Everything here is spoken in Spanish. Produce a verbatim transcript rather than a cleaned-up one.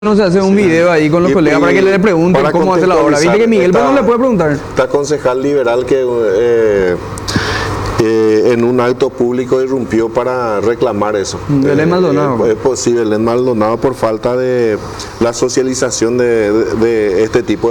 No se hace un video ahí con los Y- colegas y para que le pregunten para cómo hace la obra. Viste que Miguel contextualizar, pues no le puede preguntar. Esta concejal liberal que eh, eh, en un acto público irrumpió para reclamar eso. Belén Eh, Maldonado. Es posible, Belén Maldonado, por falta de la socialización de, de- de este tipo de